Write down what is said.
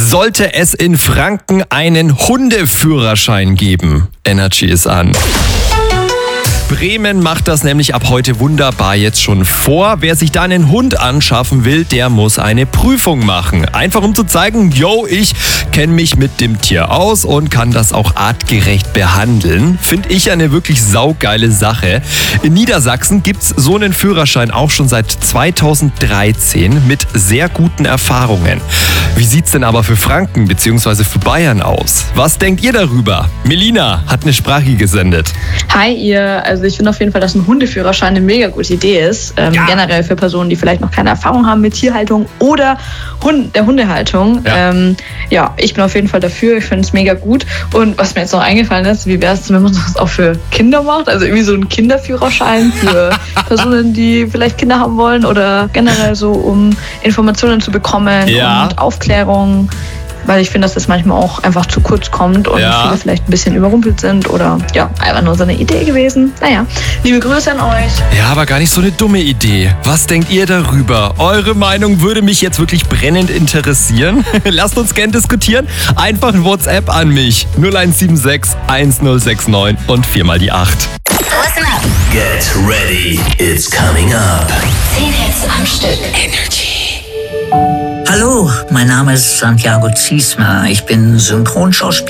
Sollte es in Franken einen Hundeführerschein geben? Energy ist an. Bremen macht das nämlich ab heute wunderbar jetzt schon vor. Wer sich da einen Hund anschaffen will, der muss eine Prüfung machen. Einfach um zu zeigen, yo, ich kenne mich mit dem Tier aus und kann das auch artgerecht behandeln. Finde ich eine wirklich saugeile Sache. In Niedersachsen gibt's so einen Führerschein auch schon seit 2013 mit sehr guten Erfahrungen. Wie sieht's denn aber für Franken bzw. für Bayern aus? Was denkt ihr darüber? Melina hat eine Sprache gesendet. Hi ihr, also ich finde auf jeden Fall, dass ein Hundeführerschein eine mega gute Idee ist. Generell für Personen, die vielleicht noch keine Erfahrung haben mit Tierhaltung oder der Hundehaltung. Ich bin auf jeden Fall dafür, ich finde es mega gut. Und was mir jetzt noch eingefallen ist, wie wäre es, wenn man das auch für Kinder macht? Also irgendwie so ein Kinderführerschein für Personen, die vielleicht Kinder haben wollen oder generell so, um Informationen zu bekommen und Aufklärung. Weil ich finde, dass das manchmal auch einfach zu kurz kommt und viele vielleicht ein bisschen überrumpelt sind oder einfach nur so eine Idee gewesen. Naja, liebe Grüße an euch. Ja, aber gar nicht so eine dumme Idee. Was denkt ihr darüber? Eure Meinung würde mich jetzt wirklich brennend interessieren. Lasst uns gern diskutieren. Einfach ein WhatsApp an mich. 0176 1069 und 4 mal die 8. Listen up. Get ready, it's coming up. 10 Hits am Stück. Energy. Hallo, mein Name ist Santiago Ziesmer. Ich bin Synchronschauspieler.